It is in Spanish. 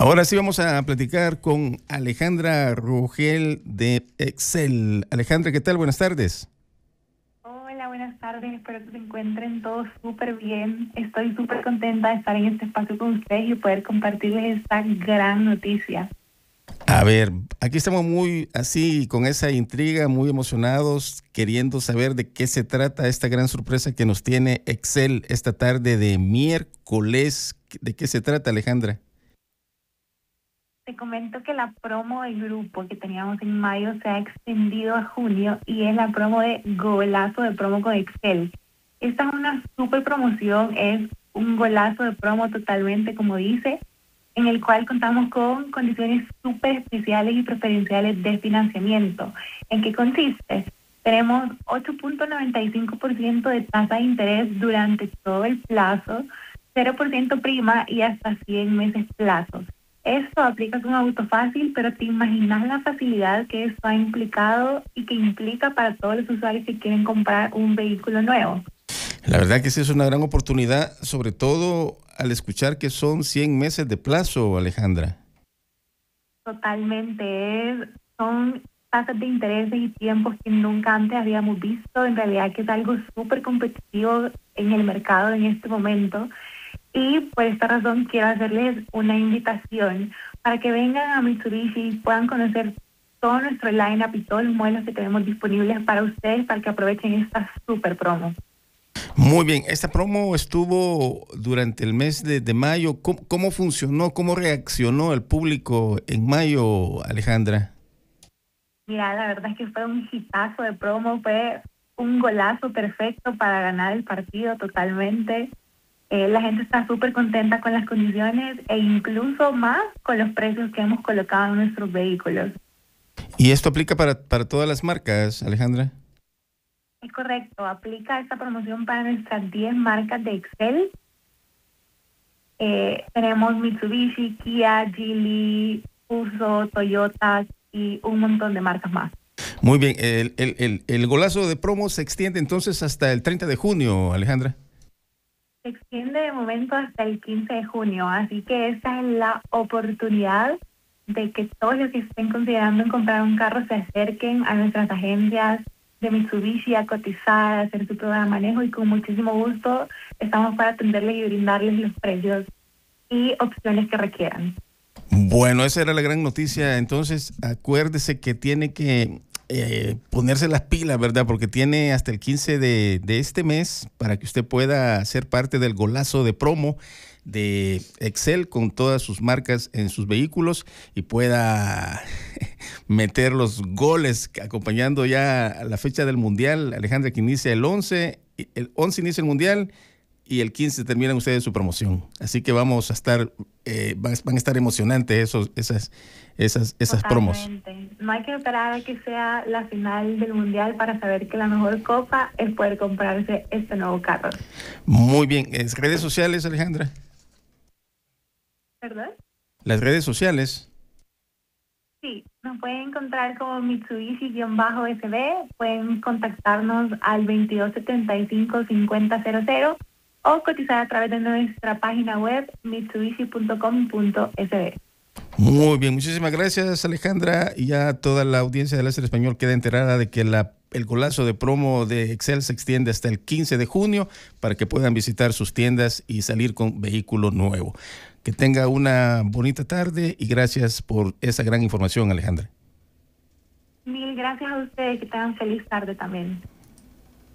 Ahora sí vamos a platicar con Alejandra Rogel de Excel. Alejandra, ¿qué tal? Buenas tardes. Hola, buenas tardes. Espero que se encuentren todos súper bien. Estoy súper contenta de estar en este espacio con ustedes y poder compartirles esta gran noticia. A ver, aquí estamos muy así, con esa intriga, muy emocionados, queriendo saber de qué se trata esta gran sorpresa que nos tiene Excel esta tarde de miércoles. ¿De qué se trata, Alejandra? Te comento que la promo del grupo que teníamos en mayo se ha extendido a junio y es la promo de Golazo de promo con Excel. Esta es una súper promoción, es un golazo de promo totalmente, como dice, en el cual contamos con condiciones súper especiales y preferenciales de financiamiento. ¿En qué consiste? Tenemos 8.95% de tasa de interés durante todo el plazo, 0% prima y hasta 100 meses plazo. Esto aplica con auto fácil, pero te imaginas la facilidad que esto ha implicado y que implica para todos los usuarios que quieren comprar un vehículo nuevo. La verdad que sí es una gran oportunidad, sobre todo al escuchar que son 100 meses de plazo, Alejandra. Totalmente, son tasas de intereses y tiempos que nunca antes habíamos visto. En realidad que es algo súper competitivo en el mercado en este momento. Y por esta razón quiero hacerles una invitación para que vengan a Mitsubishi y puedan conocer todo nuestro lineup y todos los modelos que tenemos disponibles para ustedes para que aprovechen esta super promo. Muy bien, esta promo estuvo durante el mes de mayo. ¿Cómo funcionó? ¿Cómo reaccionó el público en mayo, Alejandra? Mira, la verdad es que fue un hitazo de promo, fue un golazo perfecto para ganar el partido totalmente. La gente está súper contenta con las condiciones e incluso más con los precios que hemos colocado en nuestros vehículos. ¿Y esto aplica para todas las marcas, Alejandra? Es correcto, aplica esta promoción para nuestras 10 marcas de Excel. Tenemos Mitsubishi, Kia, Geely, Fuso, Toyota y un montón de marcas más. Muy bien, el golazo de promo se extiende entonces hasta el 30 de junio, Alejandra. Se extiende de momento hasta el 15 de junio, así que esta es la oportunidad de que todos los que estén considerando en comprar un carro se acerquen a nuestras agencias de Mitsubishi a cotizar, a hacer su prueba de manejo y con muchísimo gusto estamos para atenderles y brindarles los precios y opciones que requieran. Bueno, esa era la gran noticia. Entonces, acuérdese que tiene que ponerse las pilas, ¿verdad? Porque tiene hasta el 15 de este mes para que usted pueda ser parte del golazo de promo de Excel con todas sus marcas en sus vehículos y pueda meter los goles acompañando ya la fecha del Mundial. Alejandra, que inicia el 11 inicia el Mundial y el 15 terminan ustedes su promoción. Así que vamos a estar, van a estar emocionantes esas promos. No hay que esperar a que sea la final del Mundial para saber que la mejor copa es poder comprarse este nuevo carro. Muy bien. ¿Redes sociales, Alejandra? ¿Perdón? Las redes sociales. Sí, nos pueden encontrar como Mitsubishi-SB, pueden contactarnos al 2275-5000 o cotizar a través de nuestra página web mitsubishi.com.sb. Muy bien, muchísimas gracias, Alejandra, y ya toda la audiencia de Láser Español queda enterada de que el golazo de promo de Excel se extiende hasta el 15 de junio para que puedan visitar sus tiendas y salir con vehículo nuevo. Que tenga una bonita tarde y gracias por esa gran información, Alejandra. Mil gracias a ustedes, que tengan feliz tarde también.